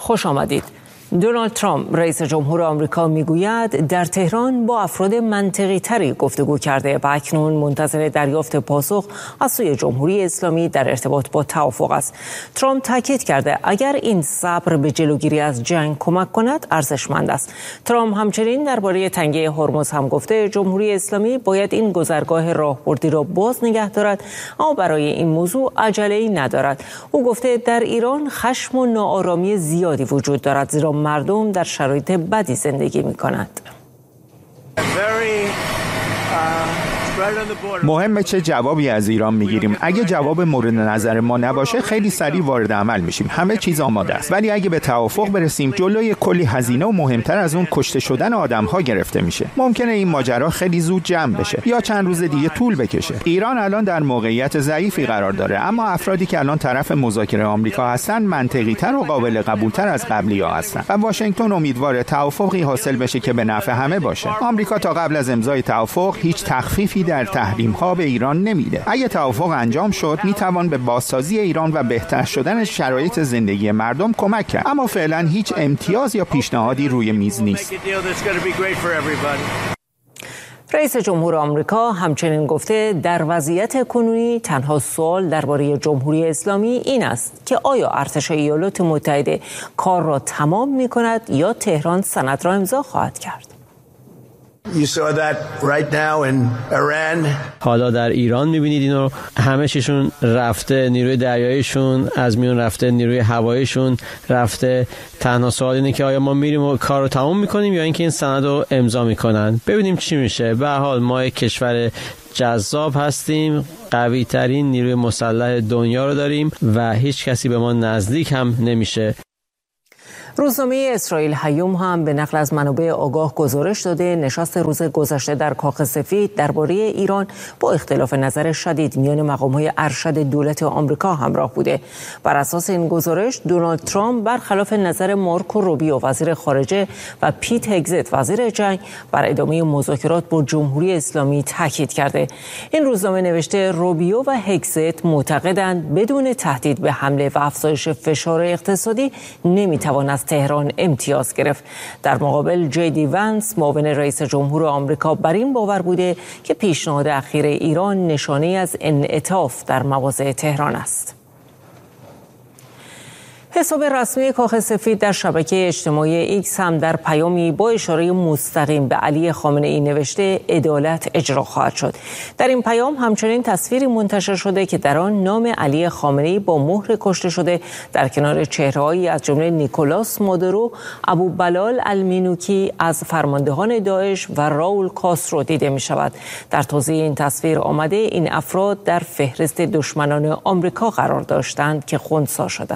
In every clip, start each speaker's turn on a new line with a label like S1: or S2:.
S1: خوش آمدید. دونالد ترامپ رئیس جمهور آمریکا میگوید در تهران با افراد منطقی تری گفتگو کرده و اکنون منتظر دریافت پاسخ از سوی جمهوری اسلامی در ارتباط با توافق است. ترامپ تاکید کرده اگر این صبر به جلوگیری از جنگ کمک کند ارزشمند است. ترامپ همچنین درباره تنگه هرمز هم گفته جمهوری اسلامی باید این گذرگاه راهبردی را باز نگه دارد، اما برای این موضوع عجله‌ای ندارد. او گفته در ایران خشم و ناآرامی زیادی وجود دارد، زیرا مردم در شرایط بدی زندگی می‌کنند.
S2: مهمه چه جوابی از ایران میگیریم. اگه جواب مورد نظر ما نباشه خیلی سریع وارد عمل میشیم. همه چیز آماده است. ولی اگه به توافق برسیم جلوی کلی هزینه و مهمتر از اون کشته شدن آدم‌ها گرفته میشه. ممکنه این ماجرا خیلی زود جمع بشه یا چند روز دیگه طول بکشه. ایران الان در موقعیت ضعیفی قرار داره، اما افرادی که الان طرف مذاکره آمریکا هستن منطقی‌تر و قابل قبول‌تر از قبلی‌ها هستن و واشنگتن امیدواره توافقی حاصل بشه که به نفع همه باشه. آمریکا تا قبل از امضای توافق هیچ تخفیفی در تحریم‌ها به ایران نمیده. اگه توافق انجام شد میتوان به بازسازی ایران و بهتر شدن شرایط زندگی مردم کمک کرد، اما فعلا هیچ امتیاز یا پیشنهادی روی میز نیست.
S1: رئیس جمهور آمریکا همچنین گفته در وضعیت کنونی تنها سوال درباره جمهوری اسلامی این است که آیا ارتش ایالات متحده کار را تمام می‌کند یا تهران سند را امضا خواهد کرد.
S3: حالا در ایران می‌بینید اینو، همه چیشون رفته، نیروی دریاییشون از میون رفته، نیروی هواییشون رفته. تنها سوال اینه که آیا ما میریم و کار رو تمام می‌کنیم یا اینکه این سند رو امضا می‌کنن. ببینیم چی میشه. به هر حال ما یک کشور جذاب هستیم، قوی ترین نیروی مسلح دنیا رو داریم و هیچ کسی به ما نزدیک هم نمیشه.
S1: روزنامه اسرائیل هیوم هم به نقل از منابع آگاه گزارش داده نشست روز گذشته در کاخ سفید درباره ایران با اختلاف نظر شدید میان مقام‌های ارشد دولت آمریکا همراه بوده. بر اساس این گزارش دونالد ترامپ برخلاف نظر مارکو روبیو وزیر خارجه و پیت هگزت وزیر جنگ بر ادامه مذاکرات با جمهوری اسلامی تاکید کرده. این روزنامه نوشته روبیو و هگزت معتقدند بدون تهدید به حمله و افزایش فشار اقتصادی نمی‌توان از تهران امتیاز گرفت. در مقابل جی ونس معاون رئیس جمهور آمریکا بر این باور بوده که پیشنهاد اخیر ایران نشانه از انعطاف در مواضع تهران است. حساب رسمی کاخ سفید در شبکه اجتماعی ایکس هم در پیامی با اشاره مستقیم به علی خامنه‌ای نوشته عدالت اجرا خواهد شد. در این پیام همچنین تصویری منتشر شده که در آن نام علی خامنه‌ای با مهر کشته شده در کنار چهره‌هایی از جمله نیکولاس مادورو، ابو بلال المینوکی از فرماندهان داعش و راول کاسترو دیده می شود. در توضیح این تصویر آمده این افراد در فهرست دشمنان آمریکا قرار داشتند که خنثی شدند.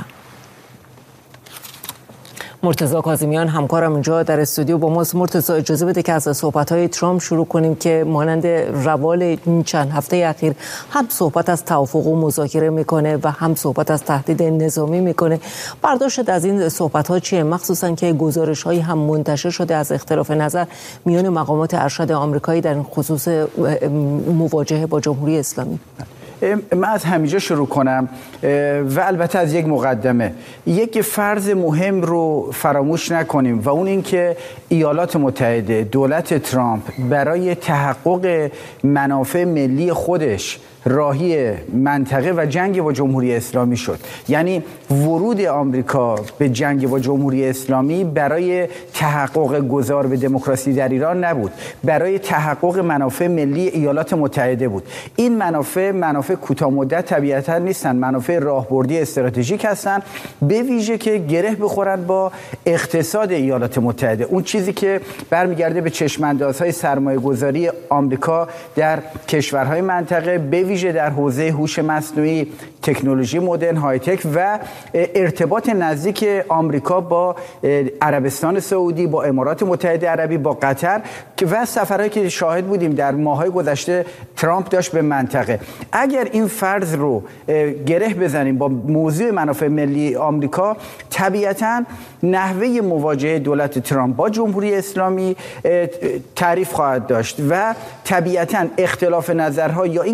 S1: مرتضی کاظمیان همکارم اینجا در استودیو با ماست. مرتضی اجازه بده که از صحبت‌های ترامپ شروع کنیم که مانند روال این چند هفته اخیر هم صحبت از توافق و مذاکره میکنه و هم صحبت از تهدید نظامی میکنه. برداشت از این صحبت‌ها چیه؟ مخصوصاً که گزارش‌هایی هم منتشر شده از اختلاف نظر میان مقامات ارشد آمریکایی در این خصوص مواجهه با جمهوری اسلامی.
S4: من از همینجا شروع کنم و البته از یک مقدمه. یک فرض مهم رو فراموش نکنیم و اون این که ایالات متحده، دولت ترامپ برای تحقق منافع ملی خودش راهی منطقه و جنگ با جمهوری اسلامی شد. یعنی ورود آمریکا به جنگ با جمهوری اسلامی برای تحقق گذار به دموکراسی در ایران نبود، برای تحقق منافع ملی ایالات متحده بود. این منافع کوتاه مدت طبیعتا نیستن، منافع راهبردی استراتژیک هستن، به ویژه که گره بخورن با اقتصاد ایالات متحده. اون چیزی که برمیگرده به چشم‌اندازهای سرمایه‌گذاری آمریکا در کشورهای منطقه، به ویژه در حوزه هوش مصنوعی، تکنولوژی مدرن، های تک و ارتباط نزدیک آمریکا با عربستان سعودی، با امارات متحده عربی، با قطر و سفرهایی که شاهد بودیم در ماه‌های گذشته ترامپ داشت به منطقه. اگر این فرض رو گره بزنیم با موضوع منافع ملی آمریکا، طبیعتاً نحوه مواجهه دولت ترامپ با جمهوری اسلامی تعریف خواهد داشت و طبیعتاً اختلاف نظرها یا این گزارش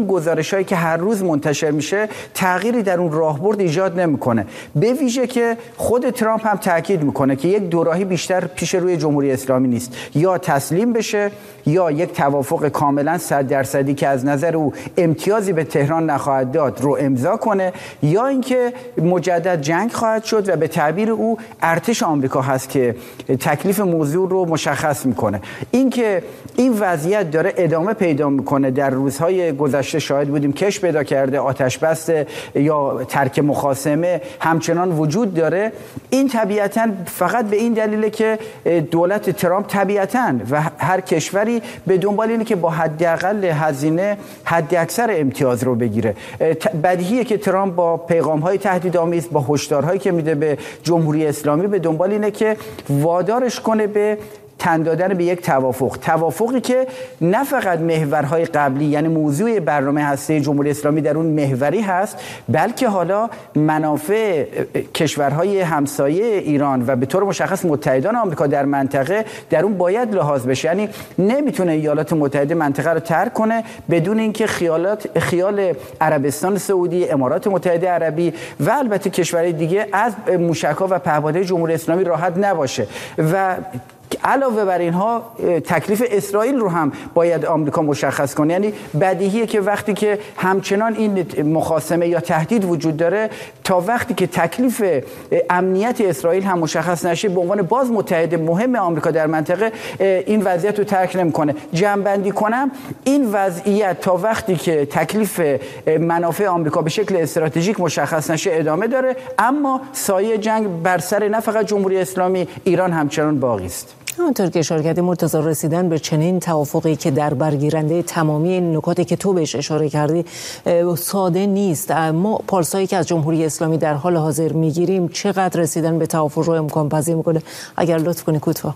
S4: گزارش‌هایی که هر روز منتشر میشه تغییری در اون راهبرد ایجاد نمیکنه. به ویژه که خود ترامپ هم تاکید میکنه که یک دوراهی بیشتر پیش روی جمهوری اسلامی نیست، یا تسلیم بشه یا یک توافق کاملا 100% که از نظر او امتیازی به تهران نخواهد داد رو امضا کنه، یا اینکه مجدد جنگ خواهد شد و به تعبیر او ارتش آمریکا هست که تکلیف موضوع رو مشخص میکنه. اینکه این وضعیت داره ادامه پیدا میکنه، در روزهای گذشته شاهد بودیم کش پیدا کرده، آتش بس یا ترک مخاصمه همچنان وجود داره. این طبیعتاً فقط به این دلیله که دولت ترامپ طبیعتاً و هر کشوری به دنبال اینه که با حداقل هزینه حد اکثر امتیاز رو بگیره. بدیهیه که ترامپ با پیغام‌های تهدیدآمیز، با هشدارهایی که میده به جمهوری اسلامی، به دنبال اینه که وادارش کنه به تن دادن به یک توافقی که نه فقط محورهای قبلی یعنی موضوع برنامه هسته جمهوری اسلامی در اون محوری هست، بلکه حالا منافع کشورهای همسایه ایران و به طور مشخص متحدان آمریکا در منطقه در اون باید لحاظ بشه. یعنی نمیتونه ایالات متحده منطقه رو ترک کنه بدون اینکه خیال عربستان سعودی، امارات متحده عربی و البته کشورهای دیگه از موشک‌ها و پهپادهای جمهوری اسلامی راحت نباشه. و علاوه بر اینها تکلیف اسرائیل رو هم باید آمریکا مشخص کنه. یعنی بدیهیه که وقتی که همچنان این مخاصمه یا تهدید وجود داره، تا وقتی که تکلیف امنیت اسرائیل هم مشخص نشه، به عنوان باز متحد مهم آمریکا در منطقه این وضعیت رو ترک نمی‌کنه. جمع‌بندی کنم، این وضعیت تا وقتی که تکلیف منافع آمریکا به شکل استراتژیک مشخص نشه ادامه داره، اما سایه جنگ بر سر نه فقط جمهوری اسلامی، ایران همچنان باقی است.
S1: همونطور که اشاره کردی مرتضی، رسیدن به چنین توافقی که در برگیرنده تمامی این نکاتی که تو بهش اشاره کردی ساده نیست. ما پالسایی که از جمهوری اسلامی در حال حاضر میگیریم چقدر رسیدن به توافق رو امکان پذیر میکنه؟ اگر لطف کنی کوتاه.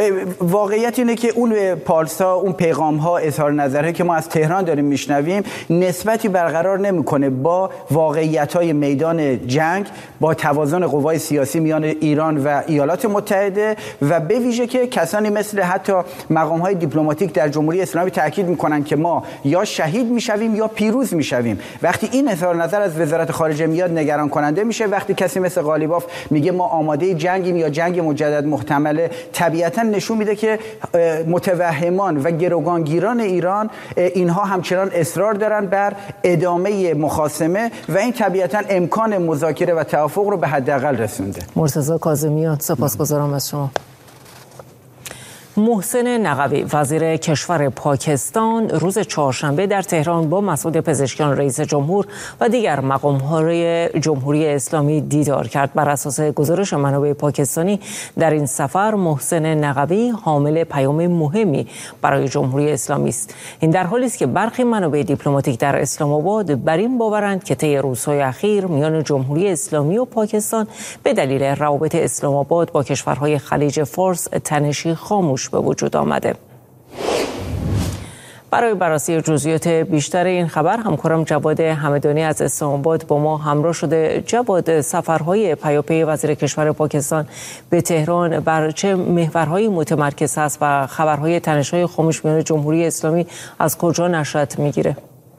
S4: واقعیت اینه که اون پالسا، اون پیغام ها، اظهار نظرهایی که ما از تهران داریم میشنویم نسبتی برقرار نمیکنه با واقعیت های میدان جنگ، با توازن قوای سیاسی میان ایران و ایالات متحده، و به ویژه که کسانی مثل حتی مقام‌های دیپلماتیک در جمهوری اسلامی تاکید می‌کنن که ما یا شهید می‌شویم یا پیروز می‌شویم. وقتی این اظهار نظر از وزارت خارجه میاد نگران کننده میشه. وقتی کسی مثل قالیباف میگه ما آماده جنگیم یا جنگ مجدد محتمله، طبیعتاً نشون میده که متوهمان و گروگانگیران ایران اینها همچنان اصرار دارن بر ادامه مخاصمه و این طبیعتاً امکان مذاکره و توافق رو به حداقل رسونده.
S1: مرتضی کاظمیان، سپاسگزارم از شما. محسن نقوی وزیر کشور پاکستان روز چهارشنبه در تهران با مسعود پزشکیان رئیس جمهور و دیگر مقام‌های جمهوری اسلامی دیدار کرد. بر اساس گزارش منابع پاکستانی در این سفر محسن نقوی حامل پیام مهمی برای جمهوری اسلامی است. این در حالی است که برخی منابع دیپلماتیک در اسلام آباد بر این باورند که طی روزهای اخیر میان جمهوری اسلامی و پاکستان به دلیل روابط اسلام آباد با کشورهای خلیج فارس تنشی خاموش به وجود آمده. برای بررسی جزئیات بیشتر این خبر همکارم جواد همدانی از اسلام آباد با ما همراه شده. جواد، سفرهای پیاپی وزیر کشور پاکستان به تهران بر چه محورهایی متمرکز است و خبرهای تنش‌های خاموش میان جمهوری اسلامی از کجا نشأت میگیره؟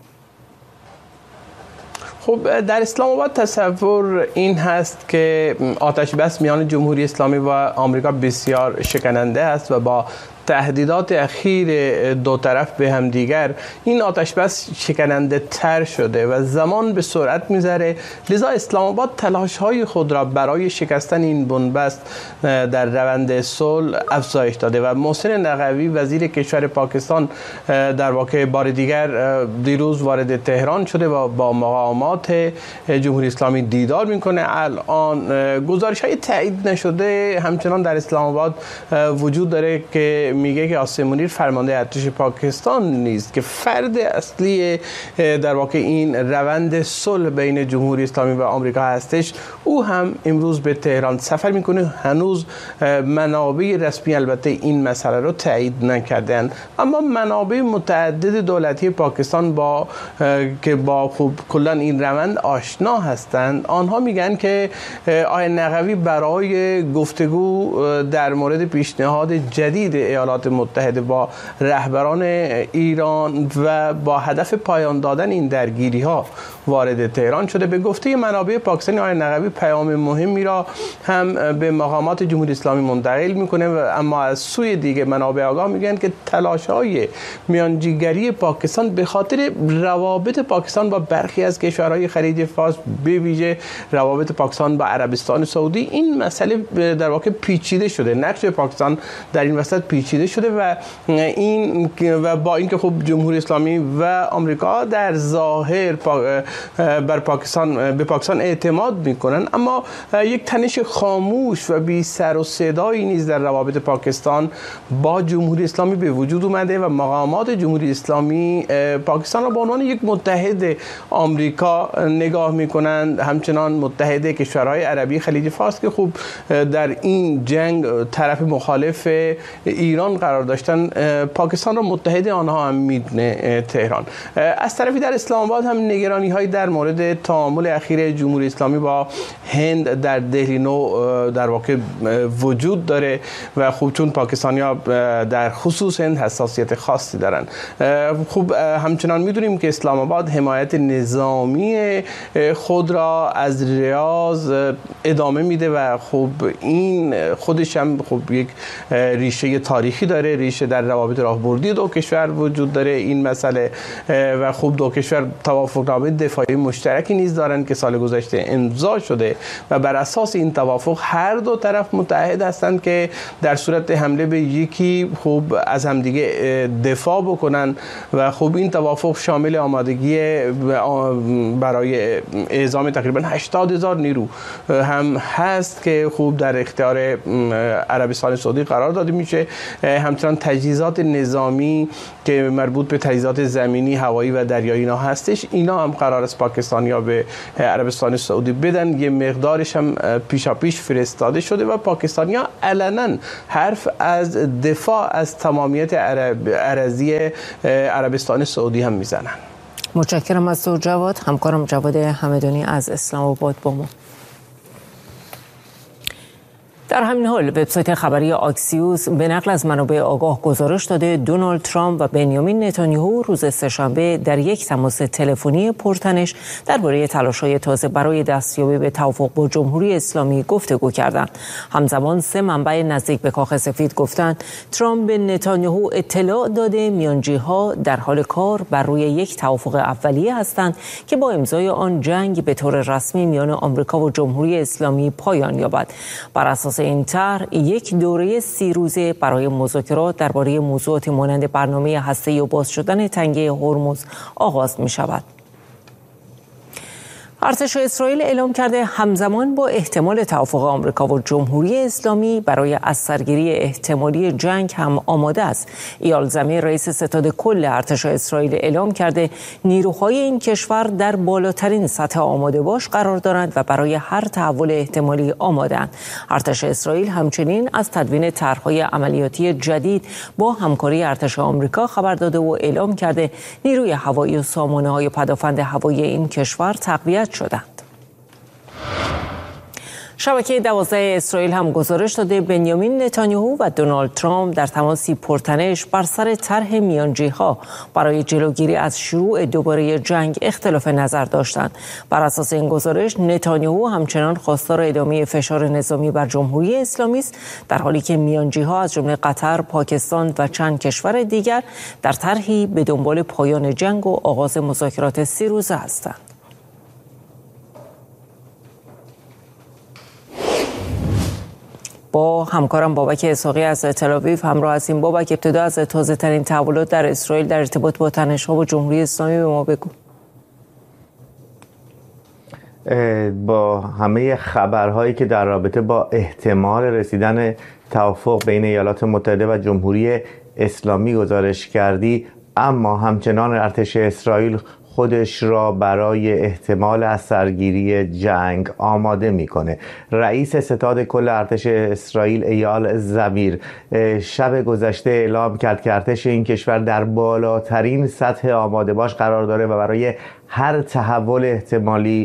S5: خب در اسلام آباد تصور این هست که آتش بس میان جمهوری اسلامی و آمریکا بسیار شکننده است و با تهدیدات اخیر دو طرف به هم دیگر این آتش بس شکننده تر شده و زمان به سرعت می‌گذره. لذا اسلام آباد تلاش‌های خود را برای شکستن این بنبست در روند صلح افزایش داده و محسن نقوی وزیر کشور پاکستان در واقع بار دیگر دیروز وارد تهران شده و با مقامات جمهوری اسلامی دیدار میکنه. الان گزارش‌های تایید نشده همچنان در اسلام آباد وجود داره که میگه که قاسم منیر فرمانده ارتش پاکستان نیست که فرد اصلی در واقع این روند صلح بین جمهوری اسلامی و آمریکا هستش. او هم امروز به تهران سفر میکنه. هنوز منابع رسمی البته این مسئله رو تایید نکردن، اما منابع متعدد دولتی پاکستان که با کلا این روند آشنا هستند، آنها میگن که آقای نقوی برای گفتگو در مورد پیشنهاد جدید ایالات متحده با رهبران ایران و با هدف پایان دادن این درگیری ها وارد تهران شده. به گفته منابع پاکستانی آقای نقوی پیام مهمی را هم به مقامات جمهوری اسلامی منتقل میکنه و اما از سوی دیگه منابع آگاه میگن که تلاش‌های میانجیگری پاکستان به خاطر روابط پاکستان با برخی از کشورهای خلیج فارس، به ویژه روابط پاکستان با عربستان سعودی، این مسئله در واقع پیچیده شده. نقش پاکستان در این وسط پیچیده شده و با اینکه خب جمهوری اسلامی و آمریکا در ظاهر به پاکستان اعتماد میکنن، اما یک تنش خاموش و بی سر و صدایی نیز در روابط پاکستان با جمهوری اسلامی به وجود اومده و مقامات جمهوری اسلامی پاکستان را به عنوان یک متحد آمریکا نگاه میکنند، همچنان متحد کشورهای عربی خلیج فارس که خوب در این جنگ طرف مخالف ایران قرار داشتن، پاکستان را متحد آنها هم میدونه تهران. از طرفی در اسلام آباد هم نگرانی های در مورد تعامل اخیر جمهوری اسلامی با هند در دهلی نو در واقع وجود داره و خوب چون پاکستانی‌ها در خصوص هند حساسیت خاصی دارن. خوب همچنان میدونیم که اسلام آباد حمایت نظامی خود را از ریاض ادامه میده و خب این خودش هم خب یک ریشه تاریخی داره، ریشه در روابط راهبردی دو کشور وجود داره این مسئله و خب دو کشور توافقنامه دفاعی مشترکی نیز دارن که سال گذشته امضا شده و بر اساس این توافق هر دو طرف متحد هستند که در صورت حمله به یکی خب از همدیگه دفاع بکنن و خب این توافق شامل آمادگی برای اعزام تقریبا 80,000 نیرو هم هست که خوب در اختیار عربستان سعودی قرار داده میشه. همچنان تجهیزات نظامی که مربوط به تجهیزات زمینی، هوایی و دریایی اینا هستش، اینا هم قرار است پاکستانی‌ها به عربستان سعودی بدن. یه مقدارش هم پیشاپیش فرستاده شده و پاکستانی‌ها علنا حرف از دفاع از تمامیت اراضی عربستان سعودی هم میزنن.
S1: متشکرم از تو جواد. همکارم جواد همدانی از اسلام آباد با ما. در همین حال وبسایت خبری آکسیوس به نقل از منابع آگاه گزارش داده دونالد ترامپ و بنیامین نتانیاهو روز سه‌شنبه در یک تماس تلفنی پرتنش درباره تلاش‌های تازه برای دستیابی به توافق با جمهوری اسلامی گفتگو کردند. همزمان سه منبع نزدیک به کاخ سفید گفتند ترامپ به نتانیاهو اطلاع داده میانجی‌ها در حال کار بر روی یک توافق اولیه هستند که با امضای آن جنگ به طور رسمی میان آمریکا و جمهوری اسلامی پایان یابد. بر اساس این طرح یک دوره 30 روزه برای مذاکرات درباره موضوعات مانند برنامه هسته‌ای و باز شدن تنگه هرمز آغاز می شود. ارتش اسرائیل اعلام کرده همزمان با احتمال توافق آمریکا و جمهوری اسلامی برای از سرگیری احتمالی جنگ هم آماده است. ایال زمیر رئیس ستاد کل ارتش اسرائیل اعلام کرده نیروهای این کشور در بالاترین سطح آماده باش قرار دارند و برای هر تحول احتمالی آماده‌اند. ارتش اسرائیل همچنین از تدوین طرح‌های عملیاتی جدید با همکاری ارتش آمریکا خبر داده و اعلام کرده نیروی هوایی و سامانه‌های پدافند هوایی این کشور تقویت شدند. شبکه 12 اسرائیل هم گزارش داده بنیامین نتانیاهو و دونالد ترامپ در تماسی پرتنش بر سر طرح میانجی‌ها برای جلوگیری از شروع دوباره جنگ اختلاف نظر داشتند. بر اساس این گزارش نتانیاهو همچنان خواستار ادامه فشار نظامی بر جمهوری اسلامی است، در حالی که میانجی‌ها از جمله قطر، پاکستان و چند کشور دیگر در طرحی به دنبال پایان جنگ و آغاز مذاکرات 30 روزه هستند. با همکارم بابک اسحاقی از تل‌آویو همراه هستیم. بابک، ابتدا از تازه ترین تحولات در اسرائیل در ارتباط با تنش‌ها با جمهوری اسلامی به ما بگو.
S6: با همه خبرهایی که در رابطه با احتمال رسیدن توافق بین ایالات متحده و جمهوری اسلامی گزارش کردی، اما همچنان ارتش اسرائیل خودش را برای احتمال از سرگیری جنگ آماده میکنه. رئیس ستاد کل ارتش اسرائیل ایال زمیر شب گذشته اعلام کرد که ارتش این کشور در بالاترین سطح آماده باش قرار داره و برای هر تحول احتمالی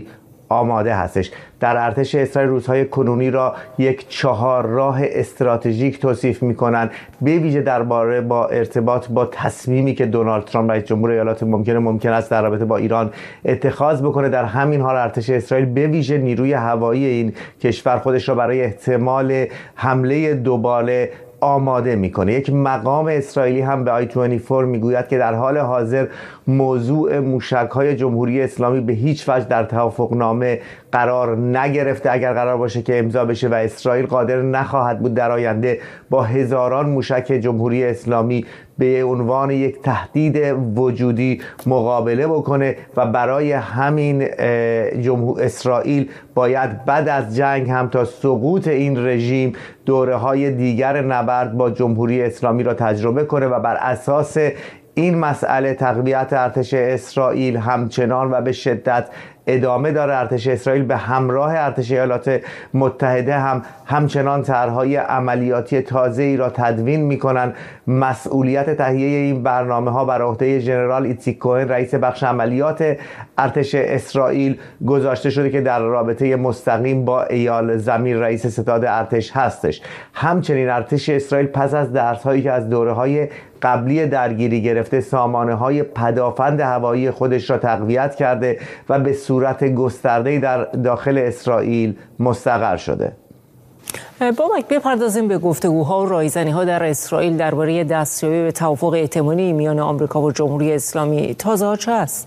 S6: آماده هستش. در ارتش اسرائیل روزهای کنونی را یک 4 راه استراتژیک توصیف می‌کنند، به ویژه درباره با ارتباط با تصمیمی که دونالد ترامپ رئیس جمهور ایالات ممکن است در رابطه با ایران اتخاذ بکنه. در همین حال ارتش اسرائیل به ویژه نیروی هوایی این کشور خودش را برای احتمال حمله دوباره آماده میکنه. یک مقام اسرائیلی هم به i24 میگوید که در حال حاضر موضوع موشک‌های جمهوری اسلامی به هیچ وجه در توافقنامه قرار نگرفته. اگر قرار باشه که امضا بشه و اسرائیل قادر نخواهد بود در آینده با هزاران موشک جمهوری اسلامی به عنوان یک تهدید وجودی مقابله بکنه و برای همین اسرائیل باید بعد از جنگ هم تا سقوط این رژیم دوره‌های دیگر نبرد با جمهوری اسلامی را تجربه کنه و بر اساس این مسئله تقویت ارتش اسرائیل همچنان و به شدت ادامه داره. ارتش اسرائیل به همراه ارتش ایالات متحده همچنان طرح‌های عملیاتی تازه‌ای را تدوین می‌کنند. مسئولیت تهیه این برنامه‌ها بر عهده ژنرال ایتزیک کوهن رئیس بخش عملیات ارتش اسرائیل گذاشته شده که در رابطه مستقیم با ایال زمیر رئیس ستاد ارتش هستش. همچنین ارتش اسرائیل پس از درس‌هایی که از دوره‌های قبلی درگیری گرفته سامانه‌های پدافند هوایی خودش را تقویت کرده و به صورت گسترده‌ای در داخل اسرائیل مستقر شده.
S1: بابک، بپردازیم به گفتگوها و رایزنی‌ها در اسرائیل درباره دستیابی به توافق احتمالی میان آمریکا و جمهوری اسلامی. تازه‌ها چه است؟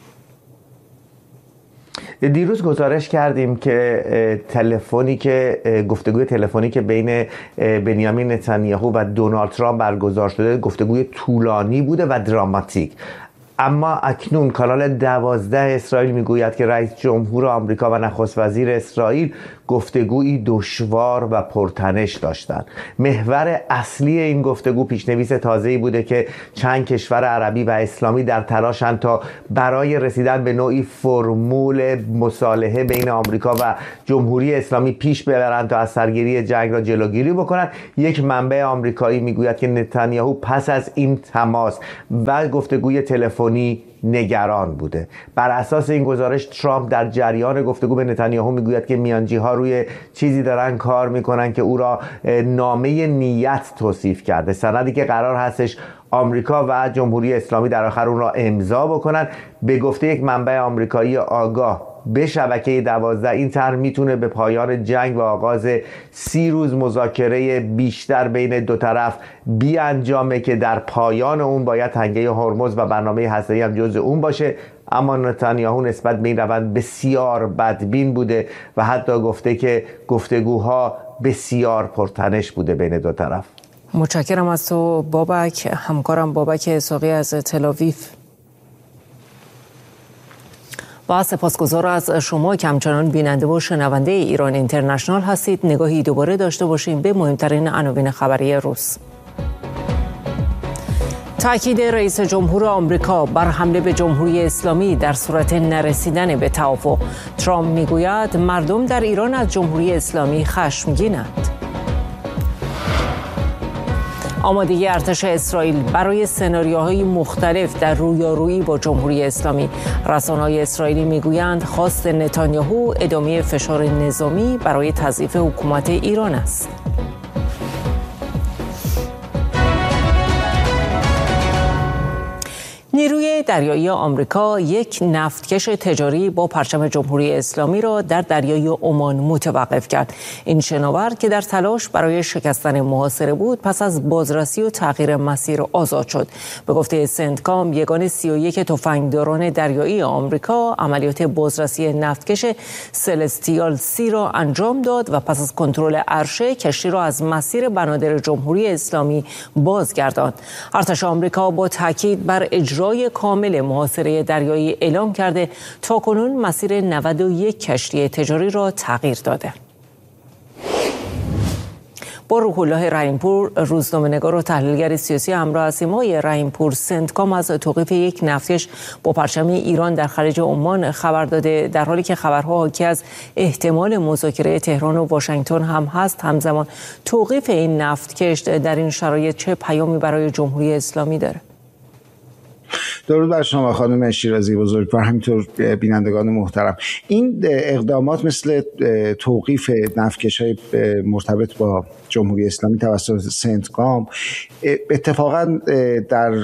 S6: دیروز گزارش کردیم که گفتگوی تلفنی که بین بنیامین نتانیاهو و دونالد ترامپ برگزار شده گفتگوی طولانی بوده و دراماتیک. اما اکنون کانال 12 اسرائیل میگوید که رئیس جمهور آمریکا و نخست وزیر اسرائیل گفتگویی دشوار و پرتنش داشتند. محور اصلی این گفتگو پیشنویس تازه‌ای بوده که چند کشور عربی و اسلامی در تلاشند تا برای رسیدن به نوعی فرمول مصالحه بین آمریکا و جمهوری اسلامی پیش ببرند تا از سرگیری جنگ را جلوگیری بکنند. یک منبع آمریکایی میگوید که نتانیاهو پس از این تماس و گفتگوی تلفنی نگران بوده. بر اساس این گزارش ترامپ در جریان گفتگو به نتانیاهو میگوید که میانجی‌ها روی چیزی دارن کار میکنن که او را نامه نیت توصیف کرده، سندی که قرار هستش آمریکا و جمهوری اسلامی در آخر اون را امضا بکنن. به گفته یک منبع آمریکایی آگاه به شبکه 12 این طرح میتونه به پایان جنگ و آغاز 30 روز مذاکره بیشتر بین دو طرف بیانجامه که در پایان اون باید تنگه هرمز و برنامه هسته‌ای هم جزء اون باشه. اما نتانیاهو نسبت به این روند بسیار بدبین بوده و حتی گفته که گفتگوها بسیار پرتنش بوده بین دو طرف.
S1: متشکرم از تو بابک. همکارم بابک اسحاقی از تل‌آویو. با سپاسگزار از شما که همچنان بیننده و شنونده ایران اینترنشنال هستید. نگاهی دوباره داشته باشیم به مهمترین عناوین خبری روز. تأکید رئیس جمهور آمریکا بر حمله به جمهوری اسلامی در صورت نرسیدن به توافق. ترامپ میگوید مردم در ایران از جمهوری اسلامی خشمگینند. آمادگی ارتش اسرائیل برای سناریوهای مختلف در رویارویی با جمهوری اسلامی. رسانه‌های اسرائیلی میگویند خواست نتانیاهو ادامه فشار نظامی برای تضعیف حکومت ایران است. نیروی دریایی آمریکا یک نفتکش تجاری با پرچم جمهوری اسلامی را در دریای عمان متوقف کرد. این شناور که در تلاش برای شکستن محاصره بود پس از بازرسی و تغییر مسیر آزاد شد. به گفته سنتکام، یگان 31 تفنگداران دریایی آمریکا عملیات بازرسی نفتکش سلستیال سی را انجام داد و پس از کنترل عرشه کشتی را از مسیر بنادر جمهوری اسلامی بازگرداند. ارتش آمریکا با تاکید بر اجرای کامل محاصره دریایی اعلام کرده تاکنون مسیر 91 کشتی تجاری را تغییر داده. با روح الله رحیم‌پور، روزنامه‌نگار و تحلیلگر سیاسی همراه هستیم. آقای رحیم‌پور، سنتکام از توقیف یک نفتکش با پرچم ایران در خلیج عمان خبر داده، در حالی که خبرها حاکی از احتمال مذاکره تهران و واشنگتن هم هست. همزمان توقیف این نفتکش در این شرایط چه پیامی برای جمهوری اسلامی داره؟
S4: درود بر شما خانم شیرازی بزرگوار، همینطور بینندگان محترم. این اقدامات مثل توقیف نفتکش‌های مرتبط با جمهوری اسلامی توسط سنتکام اتفاقا در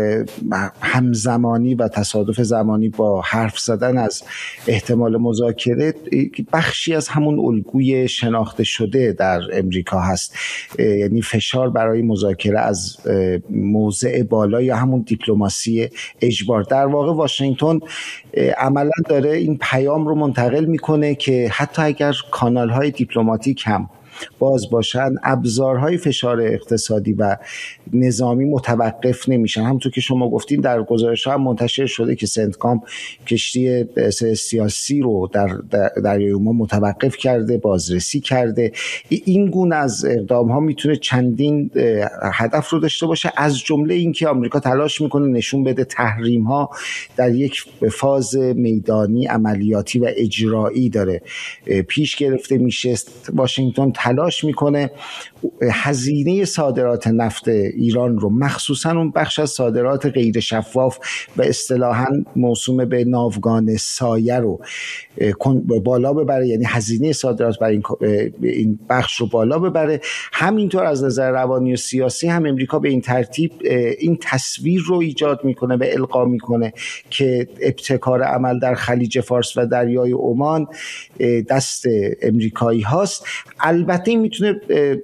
S4: همزمانی و تصادف زمانی با حرف زدن از احتمال مذاکره بخشی از همون الگوی شناخته شده در امریکا هست، یعنی فشار برای مذاکره از موضع بالا یا همون دیپلماسی اجبار. در واقع واشنگتن عملا داره این پیام رو منتقل میکنه که حتی اگر کانال‌های دیپلماتیک هم باز باشن، ابزارهای فشار اقتصادی و نظامی متوقف نمیشن. همونطور که شما گفتین در گزارش‌ها هم منتشر شده که سنتکام کشتی سیاسی رو در دریای عمان متوقف کرده، بازرسی کرده. این گونه از اقدام‌ها میتونه چندین هدف رو داشته باشه، از جمله اینکه آمریکا تلاش میکنه نشون بده تحریم‌ها در یک فاز میدانی، عملیاتی و اجرایی داره پیش گرفته میشه. واشنگتن تلاش میکنه هزینه صادرات نفت ایران رو، مخصوصا اون بخش از صادرات غیر شفاف و اصطلاحاً موسوم به ناوگان سایه رو بالا ببره، یعنی هزینه صادرات برای این بخش رو بالا ببره. همینطور از نظر روانی و سیاسی هم امریکا به این ترتیب این تصویر رو ایجاد میکنه و القا میکنه که ابتکار عمل در خلیج فارس و دریای عمان دست امریکایی هاست. البته این میتونه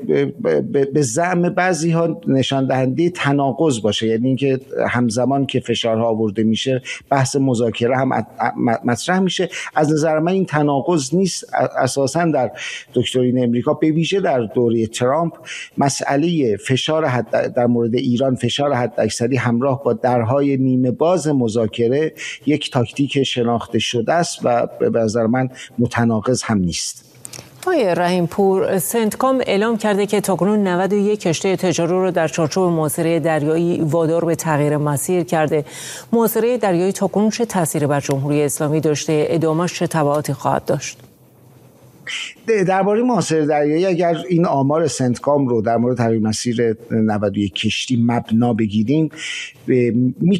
S4: به زعم بعضی ها نشان دهنده تناقض باشه، یعنی اینکه همزمان که فشارها آورده میشه بحث مذاکره هم مطرح میشه. از نظر من این تناقض نیست. اساساً در دکترین امریکا به ویژه در دوره ترامپ مسئله فشار در مورد ایران، فشار حداکثری همراه با درهای نیمه باز مذاکره یک تاکتیک شناخته شده است و به نظر من متناقض هم نیست.
S1: آقای رحیم پور، سنتکام اعلام کرده که تاکنون 91 کشتی تجاری رو در چارچوب محاصره دریایی وادار به تغییر مسیر کرده. محاصره دریایی تاکنون چه تأثیری بر جمهوری اسلامی داشته؟ ادامه‌اش چه تبعاتی خواهد داشت؟
S4: درباره محاصره دریایی اگر این آمار سنتکام رو در مورد تغییر مسیر 91 کشتی مبنا بگیریم،